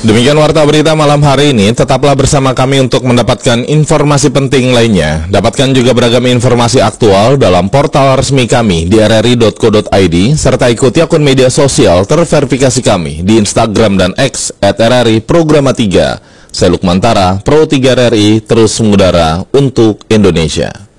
Demikian warta berita malam hari ini. Tetaplah bersama kami untuk mendapatkan informasi penting lainnya. Dapatkan juga beragam informasi aktual dalam portal resmi kami di rri.co.id, serta ikuti akun media sosial terverifikasi kami di Instagram dan X @RRI Programa 3. Saya Lukman Tara, Pro 3 RRI, terus mengudara untuk Indonesia.